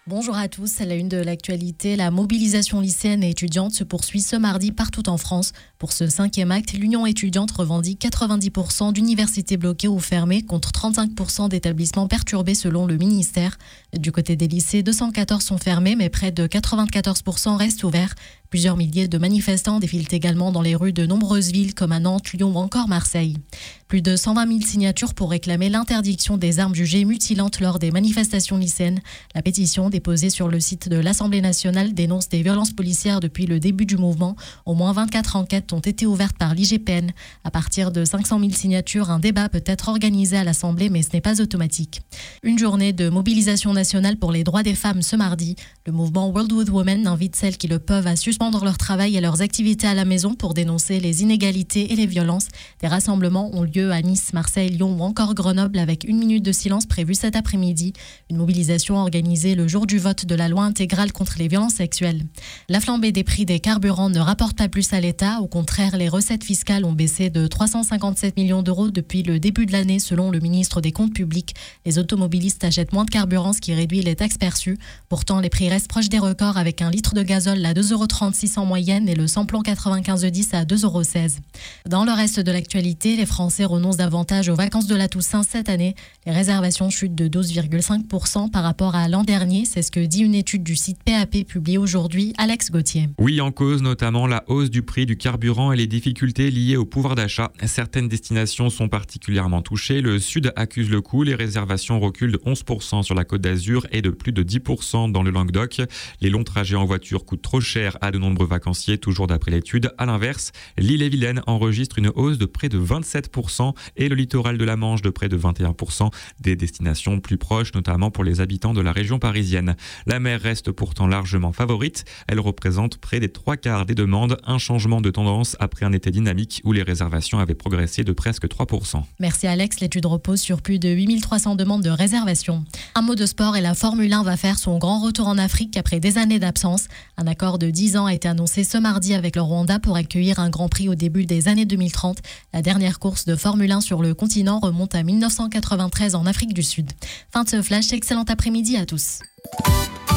Bonjour à tous, à la une de l'actualité, la mobilisation lycéenne et étudiante se poursuit ce mardi partout en France. Pour ce 5e acte, l'Union étudiante revendique 90% d'universités bloquées ou fermées contre 35% d'établissements perturbés selon le ministère. Du côté des lycées, 214 sont fermés mais près de 94% restent ouverts. Plusieurs milliers de manifestants défilent également dans les rues de nombreuses villes comme à Nantes, Lyon ou encore Marseille. Plus de 120 000 signatures pour réclamer l'interdiction des armes jugées mutilantes lors des manifestations lycéennes. La pétition déposée sur le site de l'Assemblée nationale dénonce des violences policières depuis le début du mouvement. Au moins 24 enquêtes ont été ouvertes par l'IGPN. À partir de 500 000 signatures, un débat peut être organisé à l'Assemblée, mais ce n'est pas automatique. Une journée de mobilisation nationale pour les droits des femmes ce mardi. Le mouvement World with Women invite celles qui le peuvent à suspendre leur travail et leurs activités à la maison pour dénoncer les inégalités et les violences. Des rassemblements ont lieu à Nice, Marseille, Lyon ou encore Grenoble avec 1 minute de silence prévue cet après-midi. Une mobilisation organisée le jour du vote de la loi intégrale contre les violences sexuelles. La flambée des prix des carburants ne rapporte pas plus à l'État. Au contraire, les recettes fiscales ont baissé de 357 millions d'euros depuis le début de l'année selon le ministre des Comptes publics. Les automobilistes achètent moins de carburant, ce qui réduit les taxes perçues. Pourtant, les prix restent proches des records avec un litre de gazole à 2,36 € en moyenne et le samplon 95E10 à 2,16 €. Dans le reste de l'actualité, les Français renoncent davantage aux vacances de la Toussaint cette année. Les réservations chutent de 12,5% par rapport à l'an dernier. C'est ce que dit une étude du site PAP publiée aujourd'hui. Alex Gauthier. Oui, en cause notamment la hausse du prix du carburant et les difficultés liées au pouvoir d'achat. Certaines destinations sont particulièrement touchées. Le Sud accuse le coup. Les réservations reculent de 11% sur la Côte d'Azur et de plus de 10% dans le Languedoc. Les longs trajets en voiture coûtent trop cher à de nombreux vacanciers, toujours d'après l'étude. À l'inverse, l'Ille-et-Vilaine enregistre une hausse de près de 27% et le littoral de la Manche de près de 21%. Des destinations plus proches, notamment pour les habitants de la région parisienne. La mer reste pourtant largement favorite. Elle représente près des 3/4 des demandes. Un changement de tendance après un été dynamique où les réservations avaient progressé de presque 3%. Merci Alex. L'étude repose sur plus de 8300 demandes de réservation. Un mot de sport et la Formule 1 va faire son grand retour en Afrique après des années d'absence. Un accord de 10 ans a été annoncé ce mardi avec le Rwanda pour accueillir un Grand Prix au début des années 2030. La dernière course de Formule 1 sur le continent remonte à 1993 en Afrique du Sud. Fin de ce flash, excellent après-midi à tous.